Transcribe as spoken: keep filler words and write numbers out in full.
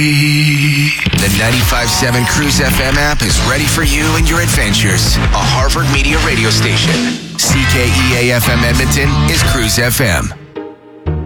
The ninety-five point seven Cruise F M app is ready for you and your adventures. A Harvard Media radio station. C K E A F M Edmonton is Cruise F M.